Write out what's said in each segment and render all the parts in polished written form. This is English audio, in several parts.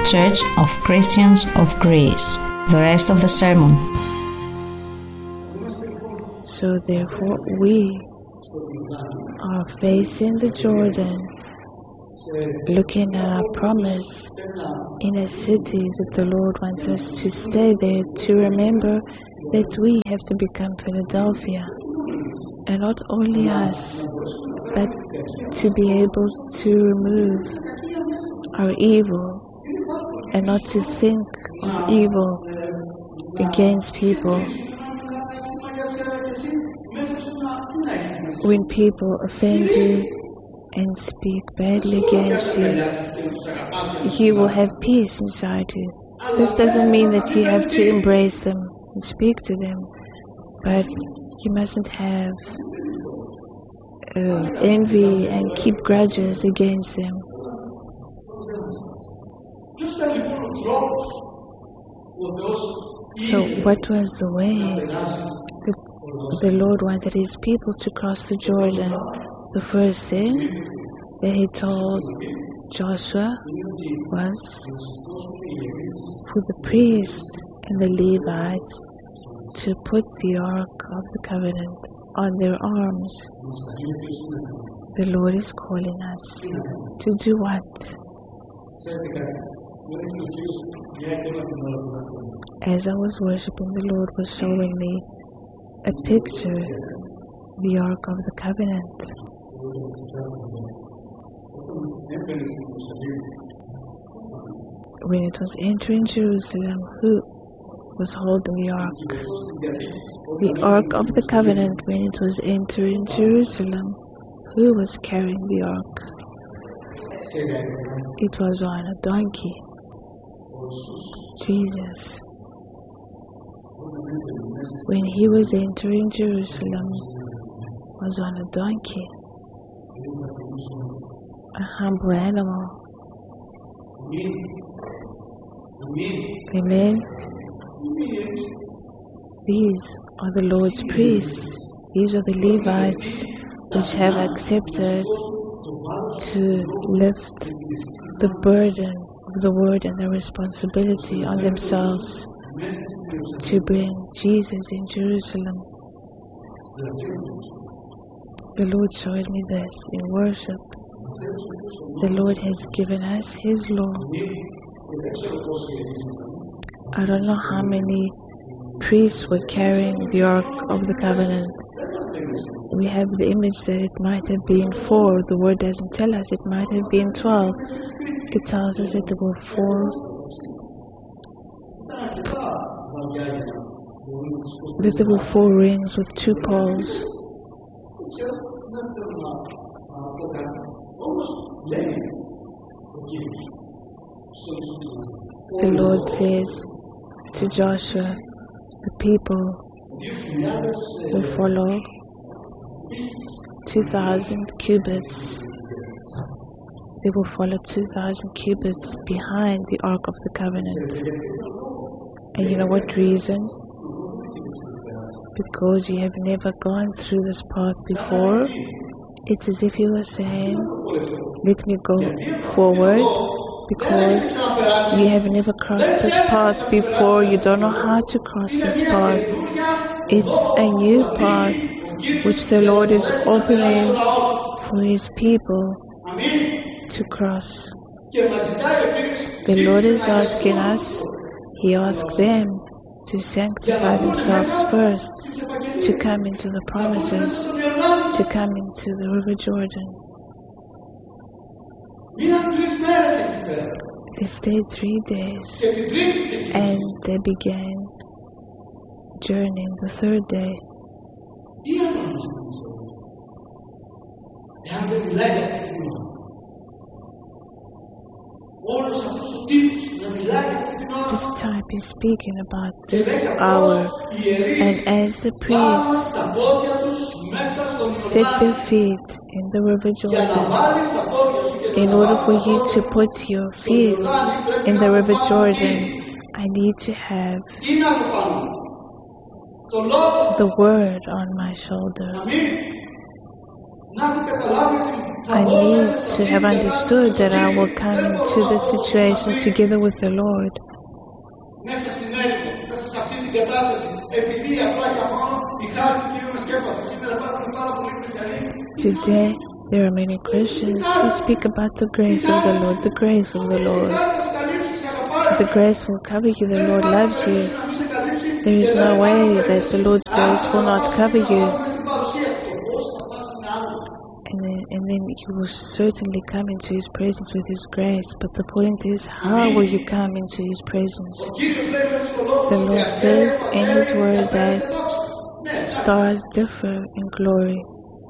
Church of Christians of Greece. The rest of the sermon. So therefore we are facing the Jordan, looking at our promise in a city that the Lord wants us to stay there, to remember that we have to become Philadelphia. And not only us, but to be able to remove our evil and not to think of evil against people. When people offend you and speak badly against you, you will have peace inside you. This doesn't mean that you have to embrace them and speak to them, but you mustn't have envy and keep grudges against them. So what was the way the Lord wanted His people to cross the Jordan? The first thing that He told Joshua was for the priests and the Levites to put the Ark of the Covenant on their arms. The Lord is calling us to do what? As I was worshiping, the Lord was showing me a picture, the Ark of the Covenant. When it was entering Jerusalem, who was holding the Ark? The Ark of the Covenant, when it was entering Jerusalem, who was carrying the Ark? It was on a donkey. Jesus. When He was entering Jerusalem, was on a donkey, a humble animal. Amen. These are the Lord's priests. These are the Levites which have accepted to lift the burden of the word and the responsibility on themselves to bring Jesus in Jerusalem. The Lord showed me this in worship. The Lord has given us His law. I don't know how many priests were carrying the Ark of the Covenant. We have the image that it might have been 4. The word doesn't tell us. It might have been 12. It tells us that there were 4. That there were 4 rings with 2 poles. The Lord says to Joshua, the people will follow 2,000 cubits. They will follow 2,000 cubits behind the Ark of the Covenant. And you know what reason? Because you have never gone through this path before. It's as if you were saying, let me go forward, because you have never crossed this path before. You don't know how to cross this path. It's a new path which the Lord is opening for His people to cross. The Lord is asking us, He asked them to sanctify themselves first, to come into the promises, to come into the River Jordan. They stayed 3 days and they began journeying the 3rd day. This type is speaking about this hour, and as the priests set their feet in the River Jordan, in order for you to put your feet in the River Jordan, I need to have the word on my shoulder. I need to have understood that I will come into the situation together with the Lord. Μέσα στην έρημο, μέσα σε αυτή την κατάσταση, επειδή απλά και μόνο η χάρη του Κυρίου με σκέπασε. Σήμερα υπάρχουν πάρα πολλοί χριστιανοί. Today, there are many Christians who speak about the grace of the Lord, the grace of the Lord. The grace will cover you, the Lord loves you. There is no way that the Lord's grace will not cover you. And then you will certainly come into His presence with His grace. But the point is, how will you come into His presence? The Lord says in His word that stars differ in glory.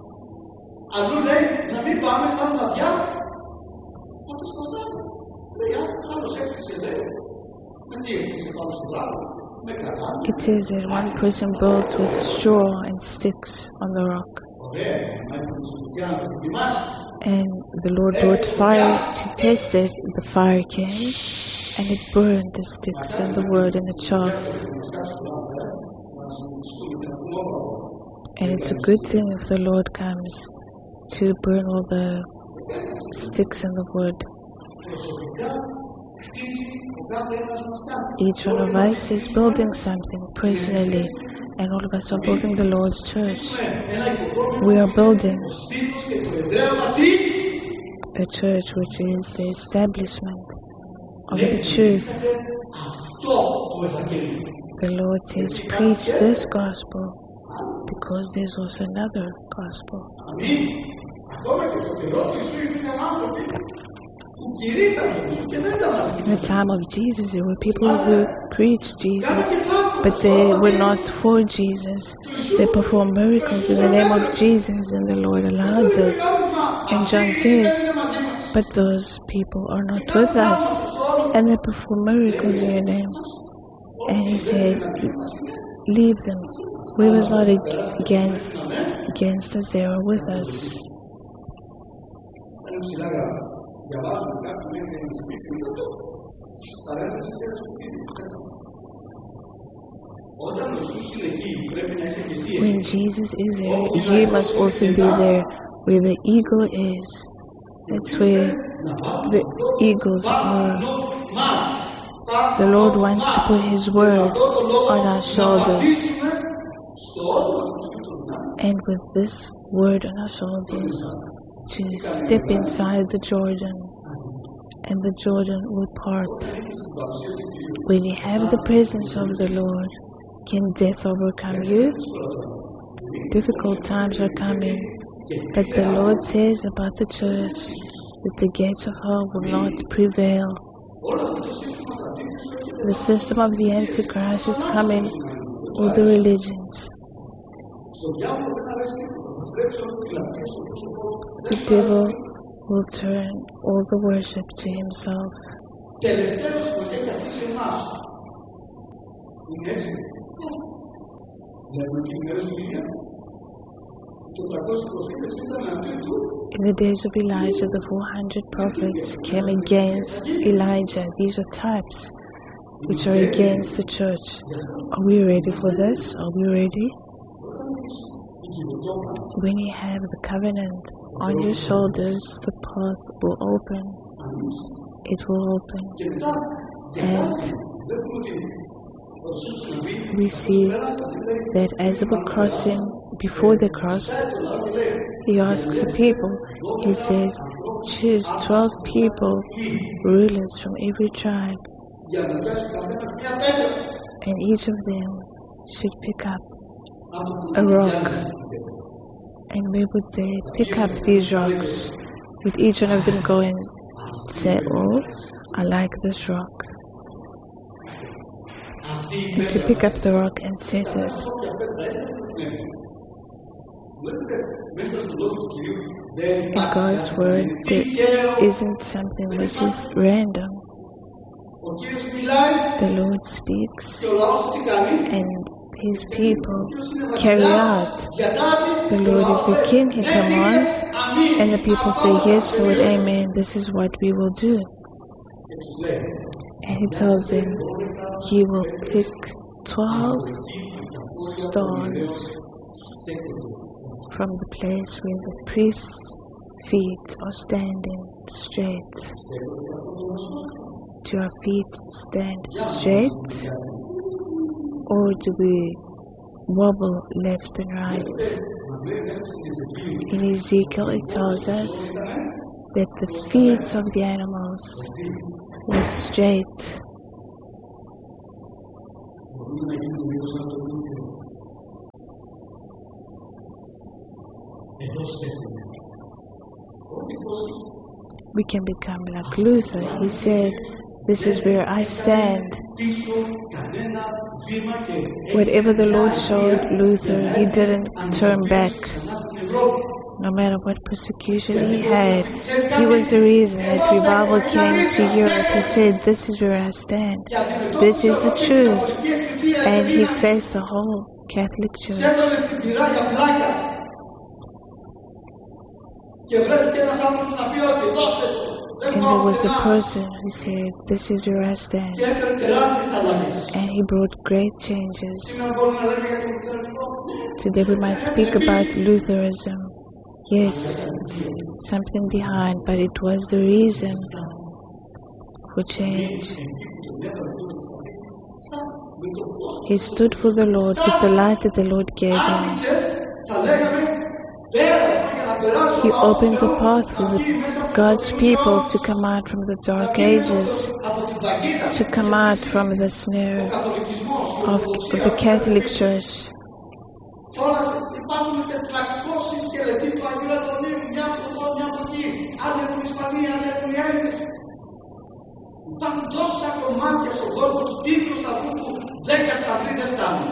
It is that one person built with straw and sticks on the rock. And the Lord brought fire to test it. The fire came and it burned the sticks and the wood and the chaff. And it's a good thing if the Lord comes to burn all the sticks and the wood. Each one of us is building something personally, and all of us are building the Lord's church. We are building a church which is the establishment of the truth. The Lord says, preach this gospel, because there's also another gospel. In the time of Jesus, there were people who preached Jesus, but they were not for Jesus. They performed miracles in the name of Jesus, and the Lord allowed this. And John says, but those people are not with us, and they perform miracles in your name. And He said, leave them. We was not against us, they are with us. When Jesus is there, you must also be there where the eagle is. That's where the eagles are. The Lord wants to put His word on our shoulders. And with this word on our shoulders, to step inside the Jordan, and the Jordan will part. When you have the presence of the Lord, can death overcome you? Difficult times are coming, but the Lord says about the church that the gates of hell will not prevail. The system of the Antichrist is coming, all the religions. The devil will turn all the worship to himself. In the days of Elijah, the 400 prophets came against Elijah. These are types which are against the church. Are we ready for this? Are we ready? When you have the covenant on your shoulders, the path will open. It will open. And we see that as they were crossing, before they crossed, He asks the people, He says, choose 12 people, rulers from every tribe, and each of them should pick up a rock. And where would they pick up these rocks? Would each one of them go and say, oh, I like this rock? And to pick up the rock and set it. In God's word, there isn't something which is random. The Lord speaks, and His people carry out. The Lord is the King, He commands, and the people say, yes, Lord, amen, this is what we will do. And He tells them, He will pick 12 stones from the place where the priests feet are standing straight? Do our feet stand straight? Or do we wobble left and right? In Ezekiel it tells us that the feet of the animals were straight. We can become like Luther. He said, "This is where I stand." Whatever the Lord showed Luther, he didn't turn back. No matter what persecution he had, he was the reason that revival came to Europe. He said, "This is where I stand. This is the truth." And he faced the whole Catholic Church. And there was a person who said, "This is where I stand." And he brought great changes. Today we might speak about Lutheranism. Yes, it's something behind, but it was the reason for change. He stood for the Lord with the light that the Lord gave him. He opened the path for God's people to come out from the dark ages, to come out from the snare of the Catholic Church. Υπάρχουν τόσα κομμάτια στον κόσμο του τύπου σταυρού που 10 σταυροί δεν φτάνουν.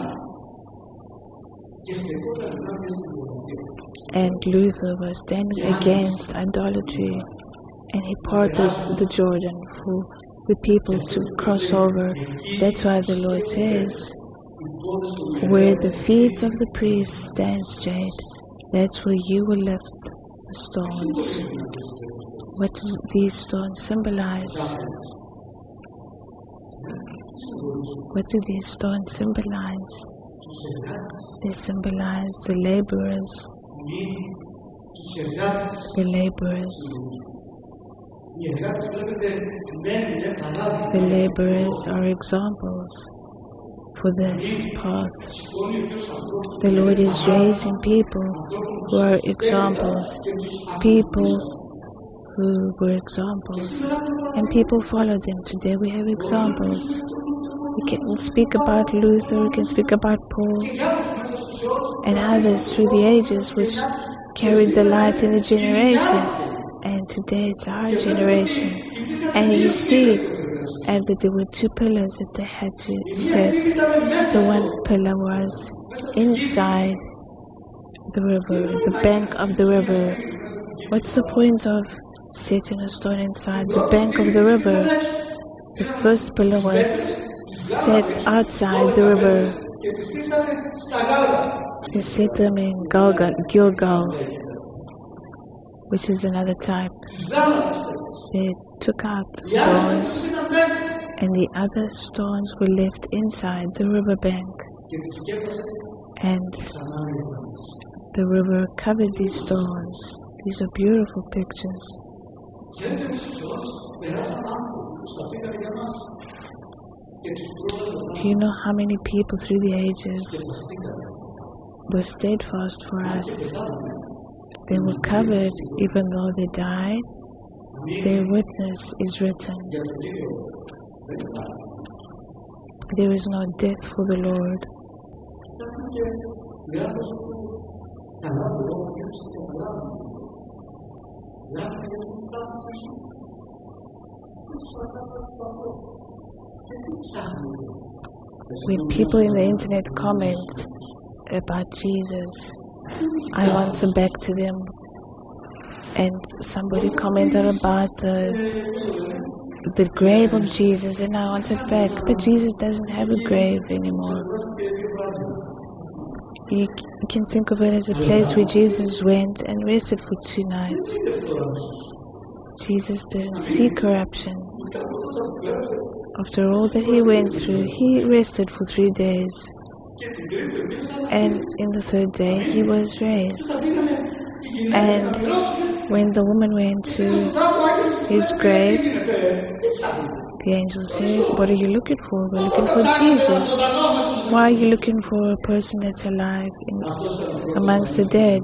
And Luther was standing against idolatry, and he parted the Jordan for the people to cross over. That's why the Lord says, "Where the feet of the priests stand straight, that's where you will lift the stones." What do these stones symbolize? What do these stones symbolize? They symbolize the laborers. The laborers. The laborers are examples for this path. The Lord is raising people who are examples, people who were examples, and people follow them. Today we have examples. We can speak about Luther, we can speak about Paul, and others through the ages which carried the light in the generation. And today it's our generation. And you see, and that there were two pillars that they had to set. The one pillar was inside the river, the bank of the river. What's the point of setting a stone inside the bank of the river? The first pillar was set outside the river. They set them in Gilgal, which is another type. They took out the stones, and the other stones were left inside the riverbank. And the river covered these stones. These are beautiful pictures. Do you know how many people through the ages were steadfast for us? They were covered even though they died. Their witness is written. There is no death for the Lord. When people in the internet comment about Jesus, I answer back to them, and somebody commented about the grave of Jesus, and I answered back, but Jesus doesn't have a grave anymore. You can think of it as a place where Jesus went and rested for 2 nights. Jesus didn't see corruption. After all that he went through, he rested for 3 days. And in the 3rd day, he was raised. And When the woman went to his grave, the angel said, "What are you looking for?" "We're looking for Jesus." "Why are you looking for a person that's alive amongst the dead?"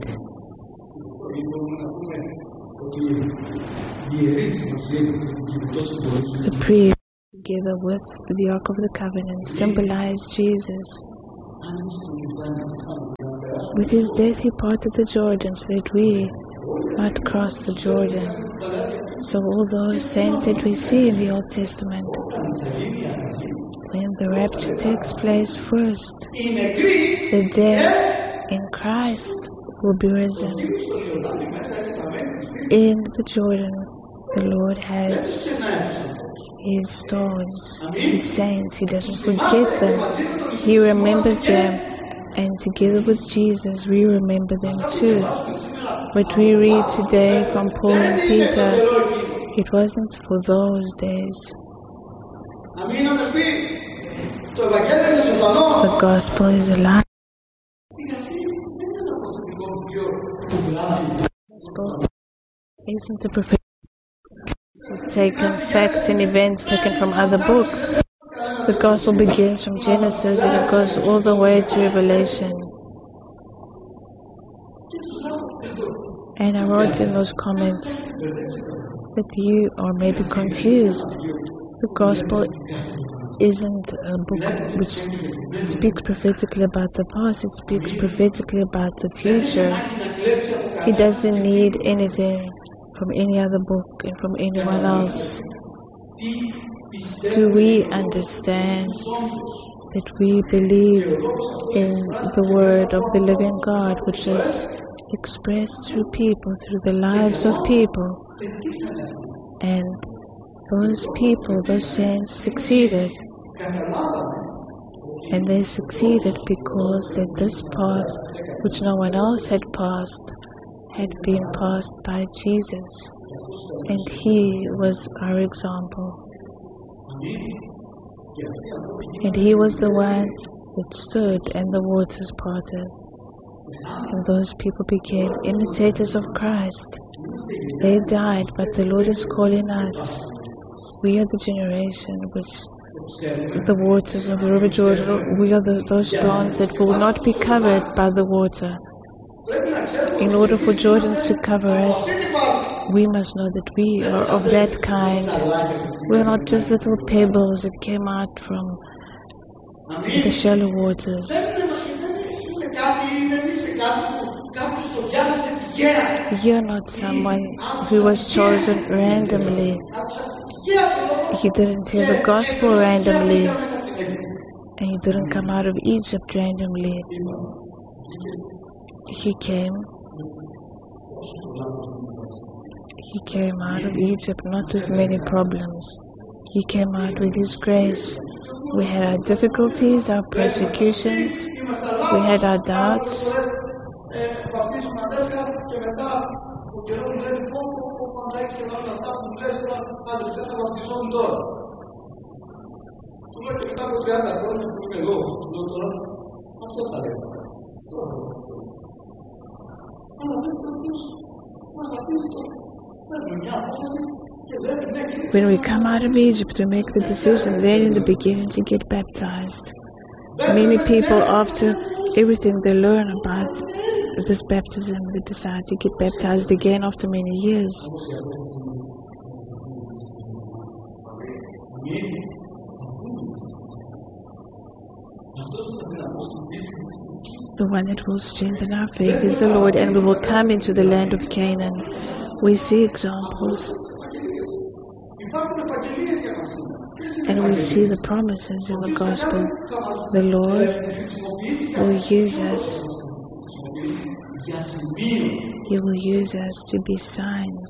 The priest, together with the Ark of the Covenant, symbolized Jesus. With his death, he parted the Jordan so that we might cross the Jordan. So all those saints that we see in the Old Testament, when the rapture takes place first, the dead in Christ will be risen. In the Jordan, the Lord has his stones, his saints. He doesn't forget them. He remembers them. And together with Jesus, we remember them too. What we read today from Paul and Peter, it wasn't for those days. The gospel is alive. The gospel isn't a prophecy. It's taken facts and events taken from other books. The gospel begins from Genesis and it goes all the way to Revelation. And I wrote in those comments that you are maybe confused. The gospel isn't a book which speaks prophetically about the past, it speaks prophetically about the future. It doesn't need anything from any other book and from anyone else. Do we understand that we believe in the word of the living God, which is expressed through people, through the lives of people? And those people, those saints succeeded. And they succeeded because that this path, which no one else had passed, had been passed by Jesus. And he was our example. And he was the one that stood and the waters parted. And those people became imitators of Christ. They died, but the Lord is calling us. We are the generation which the waters of the River Jordan, we are those stones that will not be covered by the water. In order for Jordan to cover us, we must know that we are of that kind. We are not just little pebbles that came out from the shallow waters. You're not someone who was chosen randomly. You didn't hear the gospel randomly. And you didn't come out of Egypt randomly. He came out of Egypt not with many problems. He came out with his grace. We had our difficulties, our persecutions, we had our doubts. When we come out of Egypt, we make the decision then in the beginning to get baptized. Many people, after everything they learn about this baptism, they decide to get baptized again after many years. The one that will strengthen our faith is the Lord, and we will come into the land of Canaan. We see examples, and we see the promises in the gospel. The Lord will use us. He will use us to be signs.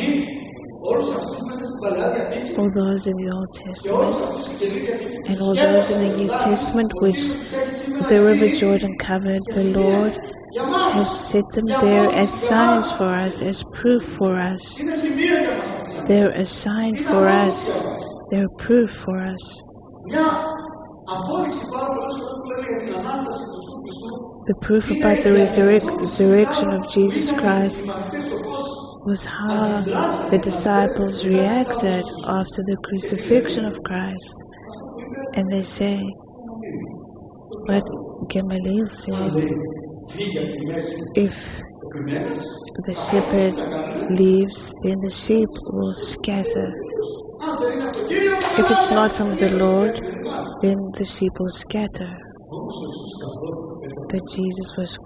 All those in the Old Testament and all those in the New Testament which the River Jordan covered, the Lord has set them there as signs for us, as proof for us. They're a sign for us. They're proof for us. The proof about the resurrection of Jesus Christ was how the disciples reacted after the crucifixion of Christ. And they say, but Gamaliel said, if the shepherd leaves, then the sheep will scatter. If it's not from the Lord, then the sheep will scatter. But Jesus was